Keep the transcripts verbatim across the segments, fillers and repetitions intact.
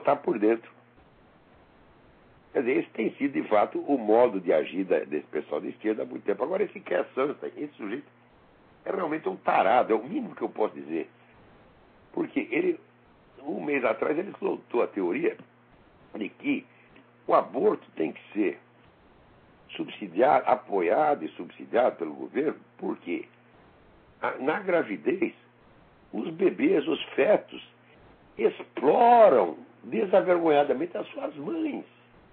está por dentro. Quer dizer, esse tem sido, de fato, o modo de agir desse pessoal de esquerda há muito tempo. Agora, esse Keir Sunstein, esse sujeito, é realmente um tarado, é o mínimo que eu posso dizer. Porque ele, um mês atrás, ele soltou a teoria de que o aborto tem que ser subsidiado, apoiado e subsidiado pelo governo, porque na gravidez, os bebês, os fetos, exploram desavergonhadamente as suas mães.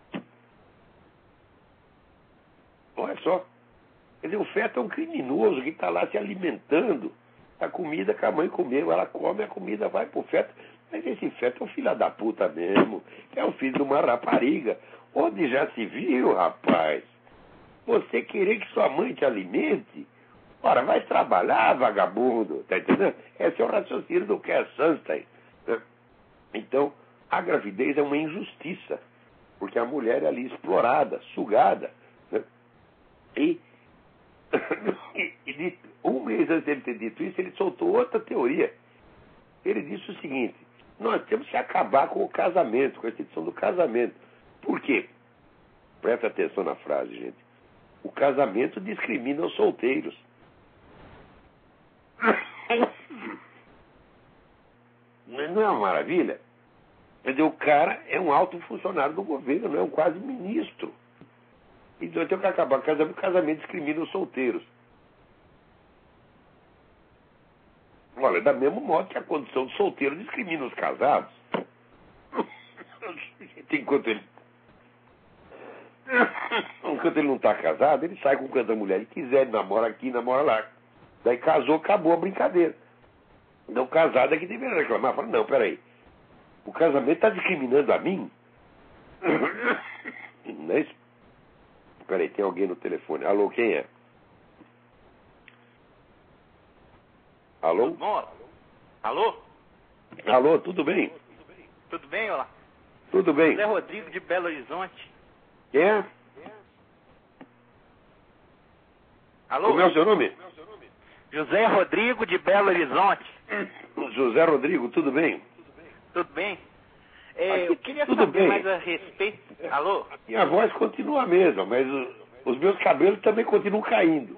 Olha só. Quer dizer, o feto é um criminoso que está lá se alimentando da comida que a mãe comeu. Ela come, a comida vai pro feto. Mas esse feto é um filho da puta mesmo. É o filho de uma rapariga. Onde já se viu, rapaz? Você querer que sua mãe te alimente? Ora, vai trabalhar, vagabundo. Tá entendendo? Esse é o raciocínio do Keir Sunstein. Né? Então, a gravidez é uma injustiça. Porque a mulher é ali explorada, sugada. Né? E, e um mês antes dele ter dito isso, ele soltou outra teoria. Ele disse o seguinte: nós temos que acabar com o casamento, com a instituição do casamento. Por quê? Presta atenção na frase, gente. O casamento discrimina os solteiros. Não é uma maravilha? Quer dizer, o cara é um alto funcionário do governo, é um quase ministro. Então tem que acabar com o casamento. O casamento discrimina os solteiros. Olha, da mesmo modo que a condição de solteiro discrimina os casados. Enquanto ele enquanto ele não está casado, ele sai com quanta mulher ele quiser, ele namora aqui, namora lá. Daí casou, acabou a brincadeira. Então o casado é que deveria reclamar. Fala, não, peraí. O casamento está discriminando a mim? Não é isso? Peraí, tem alguém no telefone. Alô, quem é? Alô? Alô? Alô, tudo bem? Tudo bem, olá? Tudo bem. José Rodrigo de Belo Horizonte. Quem é? Alô? Como é o seu nome? José Rodrigo de Belo Horizonte. José Rodrigo, tudo bem? Tudo bem? É, Aqui, eu queria tudo saber bem. mais a respeito... Alô? Minha voz continua a mesma, mas o- os meus cabelos também continuam caindo.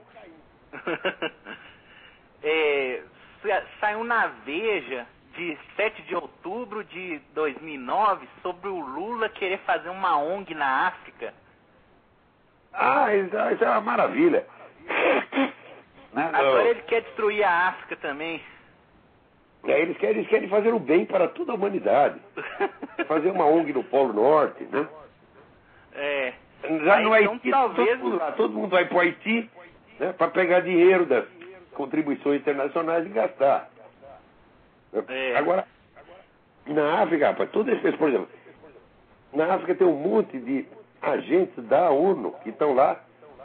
É, sa- saiu na Veja de sete de outubro de dois mil e nove sobre o Lula querer fazer uma O N G na África. Ah, isso, isso é uma maravilha. Né? Agora ele quer destruir a África também. É, eles, querem, eles querem fazer o bem para toda a humanidade. Fazer uma O N G no Polo Norte, né? É. Já Aí, no então, Haiti, talvez... todo, mundo, lá, todo mundo vai para o Haiti, né, para pegar dinheiro das contribuições internacionais e gastar. É. Agora, na África, rapaz, todo esse, por exemplo, na África tem um monte de agentes da ONU que estão lá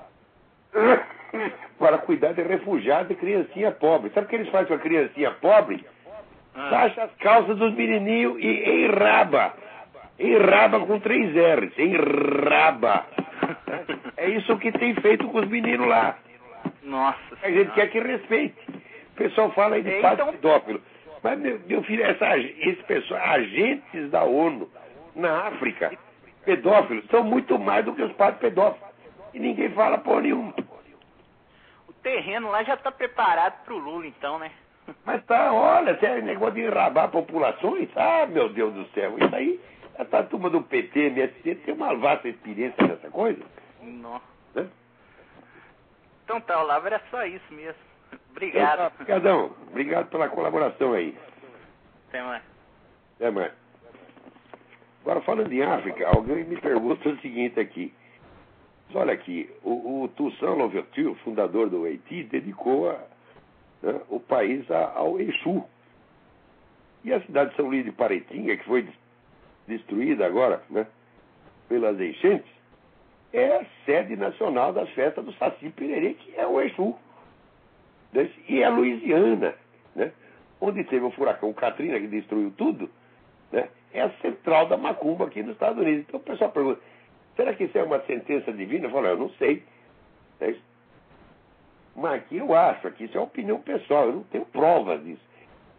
para cuidar de refugiados e criancinha pobre. Sabe o que eles fazem com a criancinha pobre? Ah. Baixa as calças dos menininhos e enraba. Enraba com três R's. Enraba. É isso que tem feito com os meninos lá. Nossa A gente Senhora. quer que respeite. O pessoal fala aí de É, padre então- pedófilo. Mas, meu, meu filho, essa, esse pessoal, agentes da ONU na África, pedófilos, são muito mais do que os padres pedófilos. E ninguém fala porra nenhuma. O terreno lá já está preparado para o Lula, então, né? Mas tá, olha, sério, negócio de enrabar populações, ah, meu Deus do céu, isso aí, essa turma do P T, M S T, tem uma vasta experiência nessa coisa, Nossa. né? Então tá, Olavo, era só isso mesmo. Obrigado. Obrigadão, obrigado pela colaboração aí. Até mais. É, mas... Agora, falando em África, alguém me pergunta o seguinte aqui. Olha aqui, o, o Toussaint Louverture, fundador do Haiti, dedicou a, né, o país a, ao Exu. E a cidade de São Luís de Paraitinga, que foi des- destruída agora, né, pelas enchentes, é a sede nacional das festas do Saci Pererê, que é o Exu. Né? E a Louisiana, né, onde teve o furacão Katrina, que destruiu tudo, né, é a central da macumba aqui nos Estados Unidos. Então o pessoal pergunta, será que isso é uma sentença divina? Eu falo, eu não sei. É isso. Mas aqui eu acho, aqui isso é opinião pessoal, eu não tenho provas disso.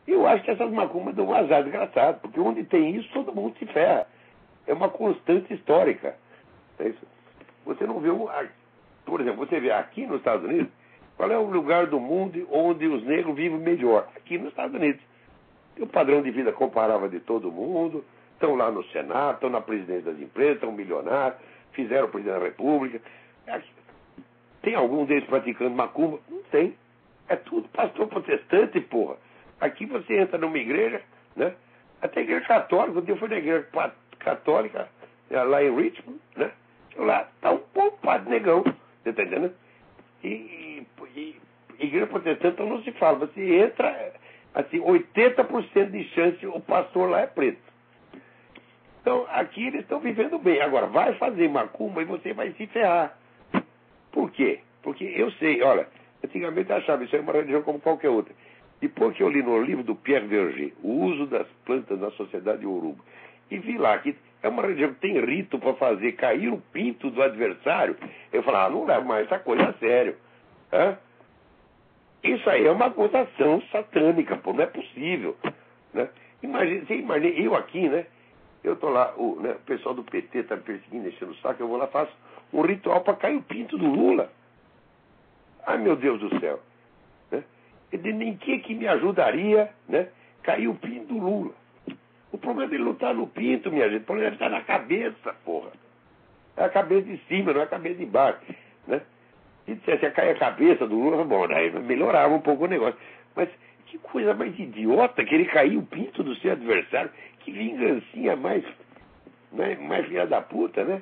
Eu acho que essas macumbas dão um azar desgraçado, porque onde tem isso, todo mundo se ferra. É uma constante histórica. É isso. Você não vê, um, por exemplo, você vê aqui nos Estados Unidos, qual é o lugar do mundo onde os negros vivem melhor? Aqui nos Estados Unidos. Tem o padrão de vida comparável de todo mundo, estão lá no Senado, estão na presidência das empresas, estão milionários, fizeram o presidente da República. Tem algum deles praticando macumba? Não tem. É tudo pastor protestante, porra. Aqui você entra numa igreja, né? Até a igreja católica, eu fui na igreja católica, lá em Richmond, né? Lá tá um pouco padre negão, você tá entendendo? E, e, e igreja protestante então não se fala, você entra, assim, oitenta por cento de chance o pastor lá é preto. Então, aqui eles estão vivendo bem. Agora, vai fazer macumba e você vai se ferrar. Por quê? Porque eu sei, olha, antigamente eu achava isso é uma religião como qualquer outra. Depois que eu li no livro do Pierre Verger, O Uso das Plantas na Sociedade Yoruba, e vi lá que é uma religião que tem rito para fazer cair o pinto do adversário, eu falava, ah, não levo mais essa coisa a sério. Hã? Isso aí é uma acusação satânica, pô, não é possível. Né? Imagina, você imagina, eu aqui, né? Eu tô lá, o, né, o pessoal do P T tá me perseguindo, enchendo o saco, eu vou lá, faço um ritual para cair o pinto do Lula. Ai, meu Deus do céu. Né? Em que que me ajudaria, né, cair o pinto do Lula? O problema dele não está no pinto, minha gente. O problema está na cabeça, porra. É a cabeça de cima, não é a cabeça de baixo. Né? Se dissesse cair a cabeça do Lula, bom, aí melhorava um pouco o negócio. Mas que coisa mais idiota querer cair o pinto do seu adversário. Que vingancinha mais, mais, mais filha da puta, né?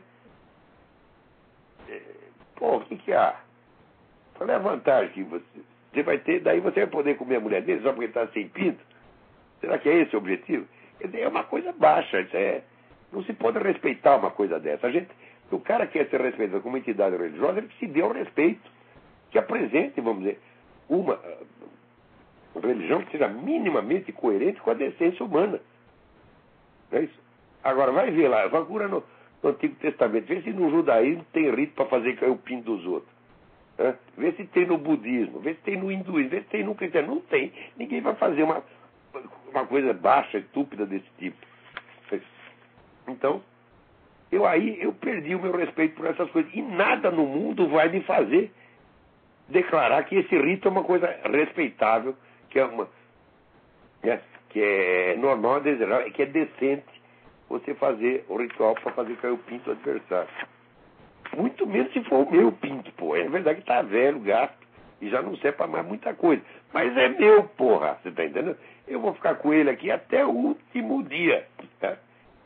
É, pô, o que que há? Qual é a vantagem que você, você vai ter? Daí você vai poder comer a mulher dele só porque está sem pinto? Será que é esse o objetivo? Quer dizer, é uma coisa baixa. Isso é, não se pode respeitar uma coisa dessa. A gente, o cara quer ser respeitado como entidade religiosa, ele que se dê o respeito. Que apresente, vamos dizer, uma uh, religião que seja minimamente coerente com a decência humana. Não é isso? Agora, vai ver lá, procura no, no Antigo Testamento, vê se no judaísmo tem rito para fazer cair o pinto dos outros. Né? Vê se tem no budismo, vê se tem no hinduísmo, vê se tem no cristianismo. Não tem. Ninguém vai fazer uma, uma coisa baixa, estúpida desse tipo. Então, eu aí eu perdi o meu respeito por essas coisas. E nada no mundo vai me fazer declarar que esse rito é uma coisa respeitável, que é uma... Né? Que é normal, desejável, que é decente você fazer o ritual para fazer cair o pinto do adversário. Muito menos se for o meu pinto, pô. É verdade que tá velho, gasto, e já não serve para mais muita coisa. Mas é meu, porra, você tá entendendo? Eu vou ficar com ele aqui até o último dia. Tá?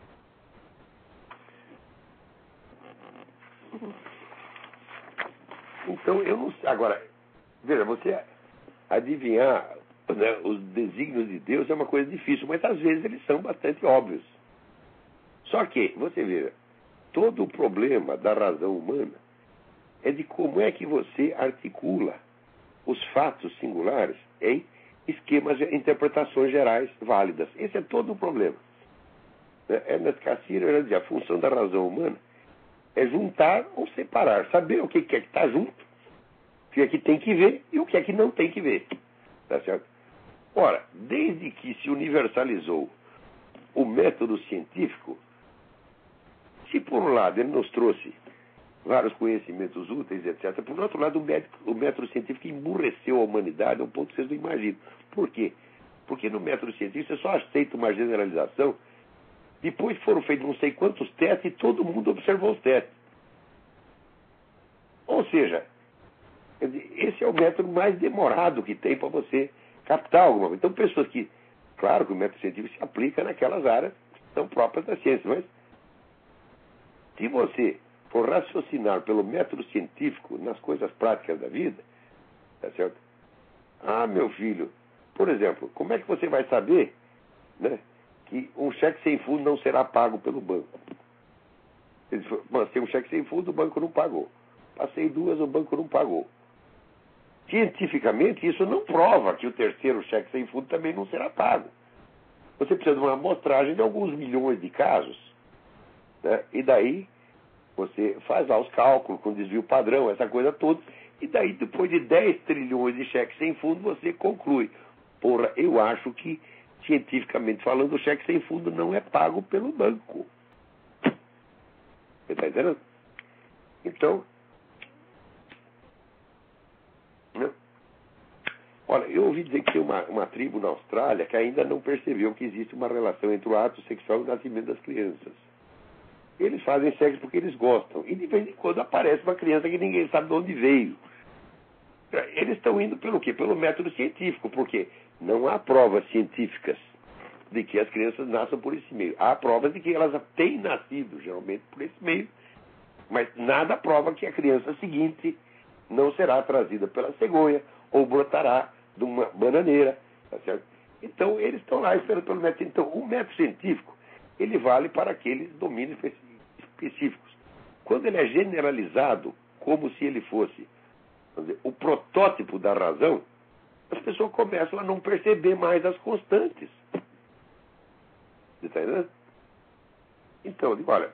Então, eu não sei. Agora, veja, você adivinhar, né, os desígnios de Deus é uma coisa difícil, mas às vezes eles são bastante óbvios. Só que, você veja, todo o problema da razão humana é de como é que você articula os fatos singulares em esquemas de interpretações gerais válidas. Esse é todo o problema. Ernest Cassirer já dizia, a função da razão humana é juntar ou separar, saber o que é que está junto, o que é que tem que ver e o que é que não tem que ver. Tá certo? Ora, desde que se universalizou o método científico, se por um lado ele nos trouxe vários conhecimentos úteis, etcétera, por outro lado o método, o método científico emburreceu a humanidade ao ponto que vocês não imaginam. Por quê? Porque no método científico você só aceita uma generalização depois foram feitos não sei quantos testes e todo mundo observou os testes. Ou seja, esse é o método mais demorado que tem para você captar alguma coisa. Então, pessoas que... Claro que o método científico se aplica naquelas áreas que são próprias da ciência, mas se você for raciocinar pelo método científico nas coisas práticas da vida, tá certo? Ah, meu filho, por exemplo, como é que você vai saber, né, que um cheque sem fundo não será pago pelo banco? Ele disse, mas tem um cheque sem fundo, o banco não pagou. Passei duas, o banco não pagou. Cientificamente, isso não prova que o terceiro cheque sem fundo também não será pago. Você precisa de uma amostragem de alguns milhões de casos, né? E daí você faz lá os cálculos com desvio padrão, essa coisa toda, e daí depois de dez trilhões de cheques sem fundo, você conclui. Porra, eu acho que, cientificamente falando, o cheque sem fundo não é pago pelo banco. Você está entendendo? Então, né? Olha, eu ouvi dizer que tem uma, uma tribo na Austrália que ainda não percebeu que existe uma relação entre o ato sexual e o nascimento das crianças. Eles fazem sexo porque eles gostam. E de vez em quando aparece uma criança que ninguém sabe de onde veio. Eles estão indo pelo quê? Pelo método científico, porque não há provas científicas de que as crianças nasçam por esse meio. Há provas de que elas têm nascido, geralmente, por esse meio. Mas nada prova que a criança seguinte não será trazida pela cegonha ou brotará de uma bananeira, tá certo? Então, eles estão lá esperando pelo método. Então, o método científico, ele vale para aqueles domínios específicos. Quando ele é generalizado, como se ele fosse, vamos dizer, o protótipo da razão, as pessoas começam a não perceber mais as constantes. Você está entendendo? Então, eu digo, olha,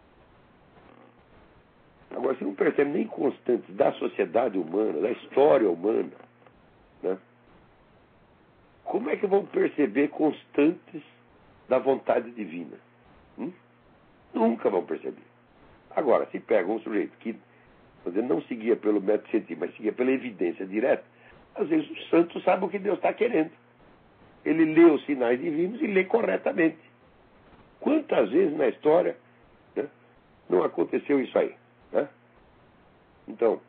agora você não percebe nem constantes da sociedade humana, da história humana, né? Como é que vão perceber constantes da vontade divina? Hum? Nunca vão perceber. Agora, se pega um sujeito que dizer, não seguia pelo método científico, mas seguia pela evidência direta, às vezes o santo sabe o que Deus está querendo. Ele lê os sinais divinos e lê corretamente. Quantas vezes na história, né, não aconteceu isso aí? Né? Então,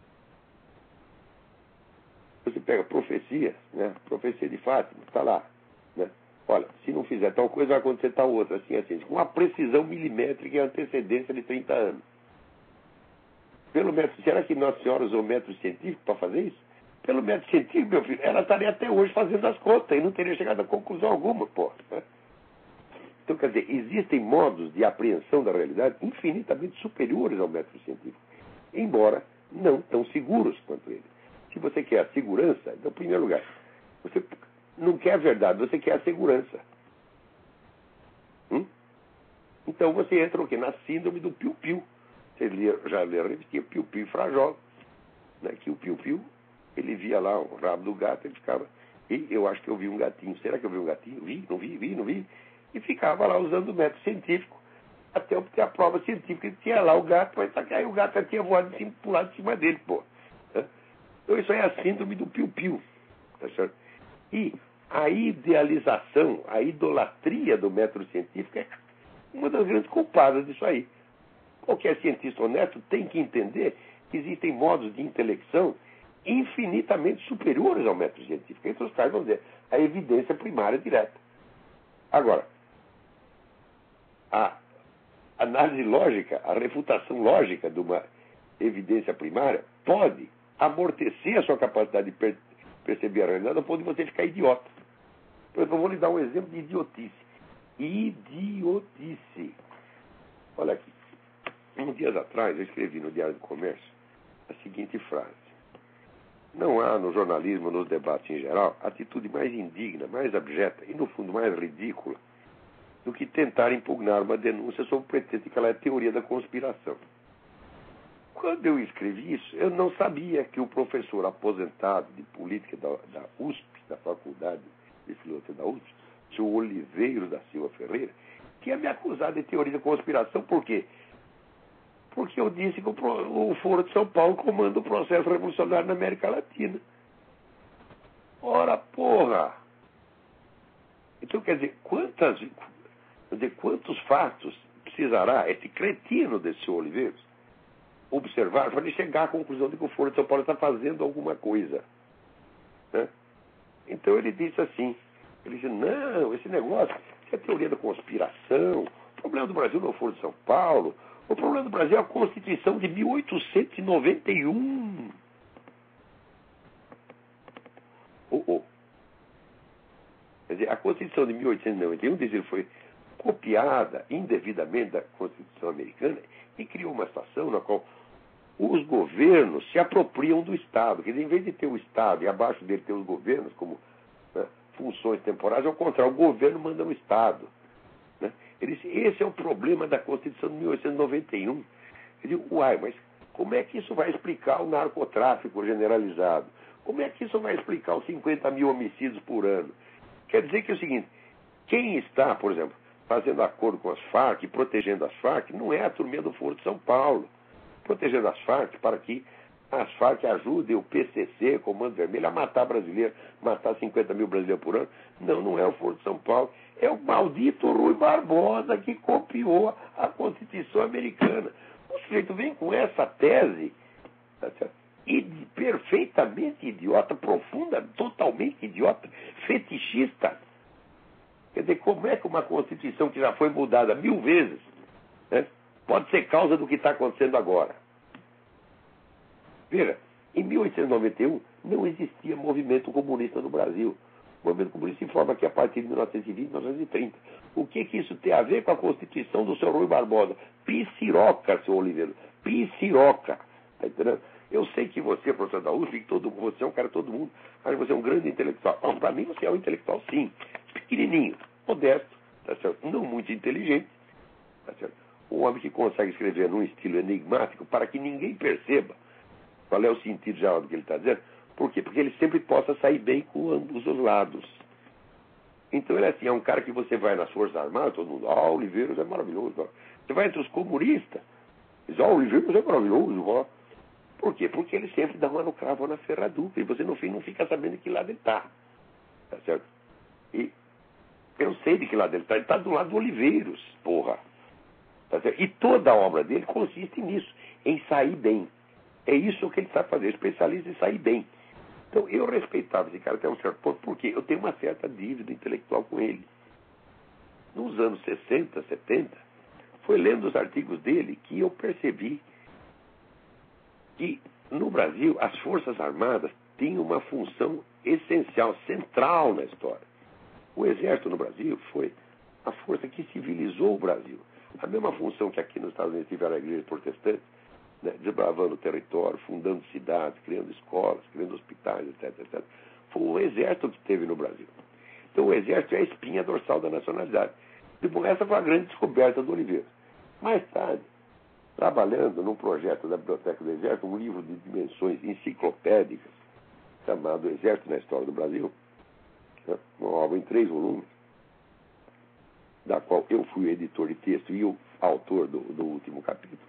você pega profecias, né? Profecia de Fátima, está lá. Né? Olha, se não fizer tal coisa, vai acontecer tal outra, assim, assim, com uma precisão milimétrica e antecedência de trinta anos. Pelo método, será que Nossa Senhora usou o método científico para fazer isso? Pelo método científico, meu filho, ela estaria até hoje fazendo as contas e não teria chegado a conclusão alguma, pô. Né? Então, quer dizer, existem modos de apreensão da realidade infinitamente superiores ao método científico, embora não tão seguros quanto ele. Se você quer a segurança, então, em primeiro lugar, você não quer a verdade, você quer a segurança. Hum? Então você entra o quê? Na síndrome do piu-piu. Você já lê a revistinha Piu-Piu e Frajola, né? Que o Piu-Piu, ele via lá o rabo do gato, ele ficava, e eu acho que eu vi um gatinho. Será que eu vi um gatinho? Vi, não vi, vi, não vi. E ficava lá usando o método científico até obter a prova científica. Ele tinha lá o gato, mas só que aí o gato tinha voado de cima, pulado de cima dele, pô. Então isso aí é a síndrome do piu-piu. Tá certo? E a idealização, a idolatria do método científico é uma das grandes culpadas disso aí. Qualquer cientista honesto tem que entender que existem modos de intelecção infinitamente superiores ao método científico. Entre os quais, vamos dizer, a evidência primária direta. Agora, a análise lógica, a refutação lógica de uma evidência primária pode amortecer a sua capacidade de per- perceber a realidade, ao ponto de você ficar idiota. Por exemplo, eu vou lhe dar um exemplo de idiotice. Idiotice. Olha aqui. Uns dias atrás, eu escrevi no Diário do Comércio a seguinte frase: não há no jornalismo, nos debates em geral, atitude mais indigna, mais abjeta e, no fundo, mais ridícula do que tentar impugnar uma denúncia sob o pretexto de que ela é teoria da conspiração. Quando eu escrevi isso, eu não sabia que o professor aposentado de política da, da U S P, da Faculdade de Filosofia da U S P, o senhor Oliveiro da Silva Ferreira, tinha me acusado de teoria da conspiração. Por quê? Porque eu disse que o, o Foro de São Paulo comanda o processo revolucionário na América Latina. Ora, porra! Então, quer dizer, quantas, quer dizer, quantos fatos precisará esse cretino desse senhor Oliveira observar para ele chegar à conclusão de que o Foro de São Paulo está fazendo alguma coisa? Né? Então ele disse assim, ele disse, não, esse negócio, isso é teoria da conspiração, o problema do Brasil não é o Foro de São Paulo, o problema do Brasil é a Constituição de mil oitocentos e noventa e um. Oh, oh. Quer dizer, a Constituição de mil oitocentos e noventa e um, diz ele, foi copiada indevidamente da Constituição americana e criou uma situação na qual os governos se apropriam do Estado. Quer dizer, em vez de ter o Estado e abaixo dele ter os governos como, né, funções temporais, ao contrário, o governo manda o Estado. Né? Ele disse, esse é o problema da Constituição de mil oitocentos e noventa e um. Eu digo, uai, mas como é que isso vai explicar o narcotráfico generalizado? Como é que isso vai explicar os cinquenta mil homicídios por ano? Quer dizer que é o seguinte, quem está, por exemplo, fazendo acordo com as Farc, protegendo as Farc, não é a turminha do Foro de São Paulo. Protegendo as Farc para que as Farc ajudem o P C C, Comando Vermelho, a matar brasileiro, matar cinquenta mil brasileiros por ano. Não, não é o Foro de São Paulo. É o maldito Rui Barbosa que copiou a Constituição americana. O sujeito vem com essa tese, tá certo? E perfeitamente idiota, profunda, totalmente idiota, fetichista. Quer dizer, como é que uma Constituição que já foi mudada mil vezes, né, pode ser causa do que está acontecendo agora? Veja, em mil oitocentos e noventa e um não existia movimento comunista no Brasil. O movimento comunista se forma aqui a partir de mil novecentos e vinte, mil novecentos e trinta. O que que isso tem a ver com a Constituição do senhor Rui Barbosa? Piciroca, senhor Oliveira. Piciroca. Está entendendo? Eu sei que você, professor da U S P, que todo, você é um cara todo mundo, mas você é um grande intelectual. Não, para mim você é um intelectual, sim. Pequenininho, modesto, tá certo? Não muito inteligente, tá certo? Um homem que consegue escrever num estilo enigmático para que ninguém perceba qual é o sentido geral do que ele está dizendo. Por quê? Porque ele sempre possa sair bem com ambos os lados. Então ele é assim, é um cara que você vai nas Forças Armadas, todo mundo, ah, Oliveiros é maravilhoso. Você vai entre os comunistas, diz, ah, Oliveiros é maravilhoso, ó. Por quê? Porque ele sempre dá uma no cravo ou na ferradura. E você, no fim, não fica sabendo de que lado ele está. Tá certo? E eu sei de que lado ele está. Ele está do lado do Oliveiros, porra. Tá certo? E toda a obra dele consiste nisso, em sair bem. É isso que ele sabe fazer, especialista em sair bem. Então, eu respeitava esse cara até um certo ponto, porque eu tenho uma certa dívida intelectual com ele. Nos anos sessenta, setenta, foi lendo os artigos dele que eu percebi que, no Brasil, as Forças Armadas tinham uma função essencial, central na história. O Exército no Brasil foi a força que civilizou o Brasil. A mesma função que aqui nos Estados Unidos tiveram a igreja protestante, né, desbravando o território, fundando cidades, criando escolas, criando hospitais, etc, etcétera. Foi o Exército que teve no Brasil. Então, o Exército é a espinha dorsal da nacionalidade. E, bom, essa foi a grande descoberta do Oliveira. Mais tarde, trabalhando num projeto da Biblioteca do Exército, um livro de dimensões enciclopédicas, chamado Exército na História do Brasil, né, uma obra em três volumes, da qual eu fui o editor de texto e o autor do, do último capítulo,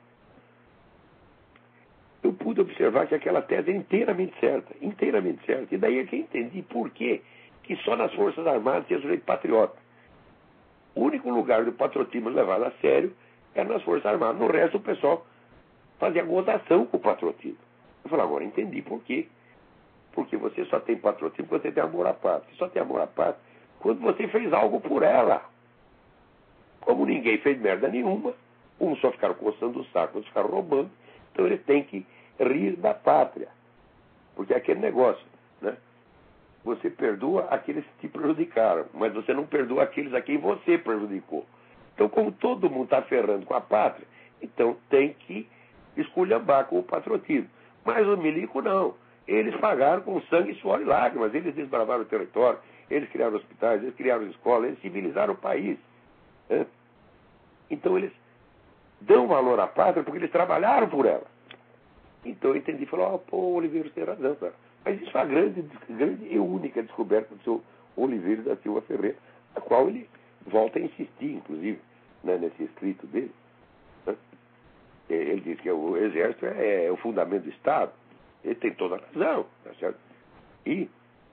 eu pude observar que aquela tese é inteiramente certa, inteiramente certa. E daí é que eu entendi por quê que só nas Forças Armadas tinha sujeito patriota. O único lugar do patriotismo levado a sério era nas Forças Armadas. No resto, o pessoal fazia gozação com o patriotismo. Eu falei, agora entendi por quê. Porque você só tem patriotismo quando você tem amor à pátria. Você só tem amor à pátria quando você fez algo por ela. Como ninguém fez merda nenhuma, uns só ficaram coçando o saco, outros ficaram roubando, então eles têm que rir da pátria. Porque é aquele negócio, né? Você perdoa aqueles que te prejudicaram, mas você não perdoa aqueles a quem você prejudicou. Então, como todo mundo está ferrando com a pátria, então tem que esculhambar com o patriotismo. Mas o milico não. Eles pagaram com sangue, suor e lágrimas. Eles desbravaram o território, eles criaram hospitais, eles criaram escolas, eles civilizaram o país. Né? Então eles dão valor à pátria porque eles trabalharam por ela. Então eu entendi e falei, oh, pô, Oliveira tem razão, cara. Mas isso é a grande, grande e única descoberta do seu Oliveira da Silva Ferreira, a qual ele volta a insistir, inclusive, né, nesse escrito dele. Né? Ele diz que o Exército é, é o fundamento do Estado. Ele tem toda a razão, tá certo? E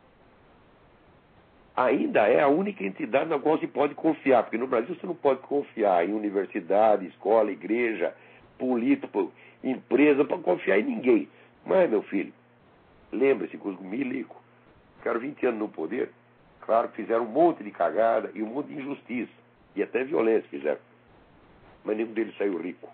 ainda é a única entidade na qual se pode confiar, porque no Brasil você não pode confiar em universidade, escola, igreja, político, empresa, para confiar em ninguém. Mas, meu filho, lembre-se que os milico ficaram vinte anos no poder, claro que fizeram um monte de cagada e um monte de injustiça, e até violência fizeram. Mas nenhum deles saiu rico.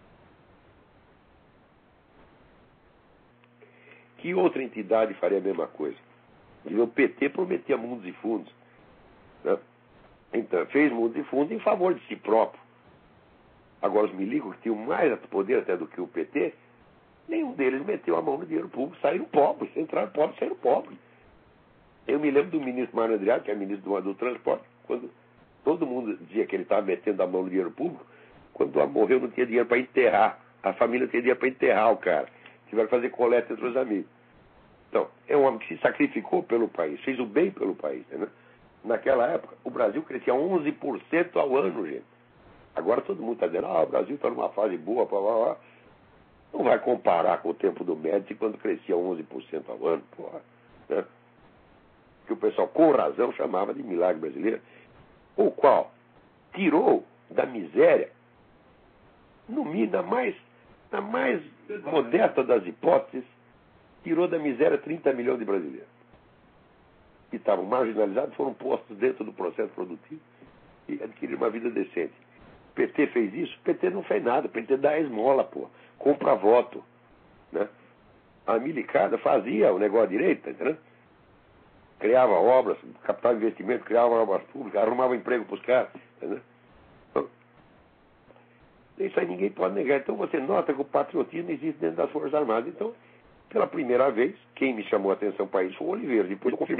Que outra entidade faria a mesma coisa? O P T prometia mundos e fundos. Né? Então, fez mundos e fundos em favor de si próprio. Agora, os milicos, que tinham mais poder até do que o P T, nenhum deles meteu a mão no dinheiro público, saíram pobres, entraram pobres, saíram pobres. Eu me lembro do ministro Mário Adriano, que é ministro do, do Transporte, quando todo mundo dizia que ele estava metendo a mão no dinheiro público, quando morreu não tinha dinheiro para enterrar, a família não tinha dinheiro para enterrar o cara. Tiveram que fazer coleta entre os amigos. Então, é um homem que se sacrificou pelo país, fez o bem pelo país. Né? Naquela época, o Brasil crescia onze por cento ao ano, gente. Agora todo mundo está dizendo, ah, o Brasil está numa fase boa, blá, blá, blá. Não vai comparar com o tempo do Médici, quando crescia onze por cento ao ano, porra. Né? Que o pessoal, com razão, chamava de milagre brasileiro, o qual tirou da miséria, no, na, mais, na mais modesta das hipóteses, tirou da miséria trinta milhões de brasileiros. Que estavam marginalizados, foram postos dentro do processo produtivo e adquiriram uma vida decente. O P T fez isso? O P T não fez nada. O P T dá esmola, pô. Compra voto. Né? A milicada fazia o negócio direito, tá entendendo? Criava obras, capital de investimento, criava obras públicas, arrumava emprego para os caras. Entendeu? Então, isso aí ninguém pode negar. Então você nota que o patriotismo existe dentro das Forças Armadas. Então, pela primeira vez, quem me chamou a atenção para isso foi o Oliveira. Depois eu confirmei